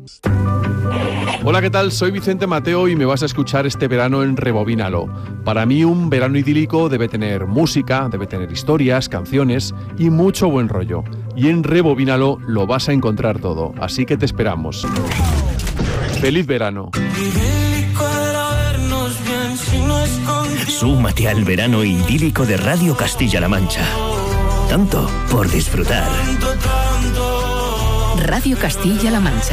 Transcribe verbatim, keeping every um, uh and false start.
Hola, ¿qué tal? Soy Vicente Mateo y me vas a escuchar este verano en Rebobínalo. Para mí un verano idílico debe tener música, debe tener historias, canciones y mucho buen rollo. Y en Rebobínalo lo vas a encontrar todo, así que te esperamos. ¡Feliz verano! Súmate al verano idílico de Radio Castilla-La Mancha. Tanto por disfrutar. Radio Castilla-La Mancha.